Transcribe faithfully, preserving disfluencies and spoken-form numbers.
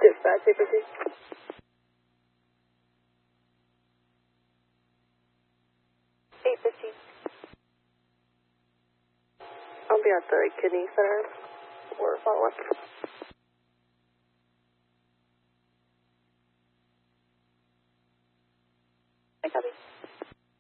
Dispatch, eight fifteen. eight fifteen. I'll be at the kidney center for follow-up.